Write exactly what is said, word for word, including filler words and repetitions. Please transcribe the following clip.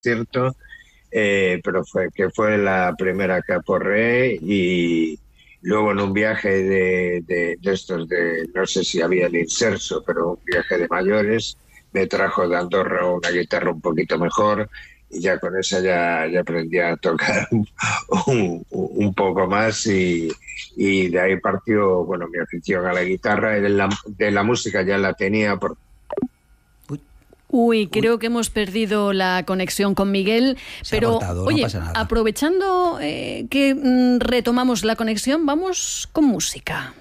cierto, eh, pero fue que fue la primera que aporré. Y luego en un viaje de, de, de estos de, no sé si había el inserso, pero un viaje de mayores, me trajo de Andorra una guitarra un poquito mejor, y ya con esa ya, ya aprendí a tocar un, un, un poco más, y, y de ahí partió, bueno, mi afición a la guitarra. De la, de la música ya la tenía por... Uy, creo que hemos perdido la conexión con Miguel, Se pero ha cortado, oye, no pasa nada. aprovechando eh, que mm, retomamos la conexión, vamos con música.